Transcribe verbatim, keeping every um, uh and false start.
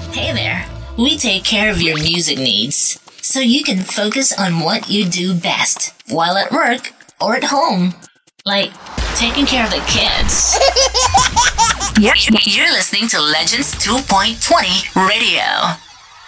Hey there. We take care of your music needs so you can focus on what you do best while at work or at home. Like taking care of the kids. You're, you're listening to Legends two point twenty Radio.